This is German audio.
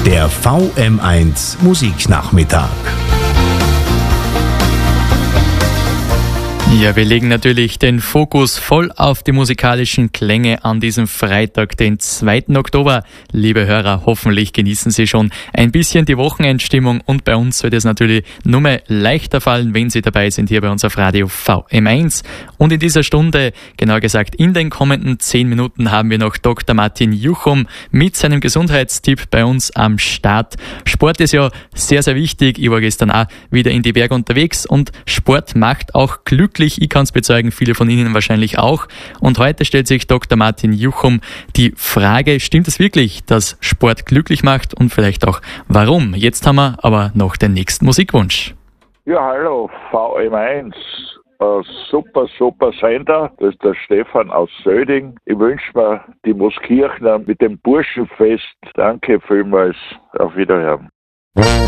Der VM1 Musiknachmittag. Ja, wir legen natürlich den Fokus voll auf die musikalischen Klänge an diesem Freitag, den 2. Oktober. Liebe Hörer, hoffentlich genießen Sie schon ein bisschen die Wochenendstimmung und bei uns wird es natürlich nur mehr leichter fallen, wenn Sie dabei sind hier bei uns auf Radio VM1. Und in dieser Stunde, genauer gesagt in den kommenden 10 Minuten, haben wir noch Dr. Martin Juchum mit seinem Gesundheitstipp bei uns am Start. Sport ist ja sehr, sehr wichtig. Ich war gestern auch wieder in die Berge unterwegs und Sport macht auch glücklich. Ich kann es bezeugen, viele von Ihnen wahrscheinlich auch. Und heute stellt sich Dr. Martin Juchum die Frage, stimmt es wirklich, dass Sport glücklich macht und vielleicht auch warum? Jetzt haben wir aber noch den nächsten Musikwunsch. Ja, hallo, VM1. Super Sender. Das ist der Stefan aus Söding. Ich wünsche mir die Mooskirchner mit dem Burschenfest. Danke vielmals. Auf Wiederhören.